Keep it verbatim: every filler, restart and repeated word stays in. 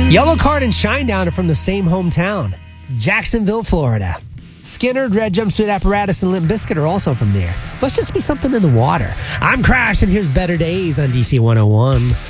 Yellow Card and Shinedown are from the same hometown, Jacksonville, Florida. Skinner, Red Jumpsuit Apparatus, and Limp Bizkit are also from there. Must just be something in the water. I'm Crash, and here's Better Days on D C one oh one.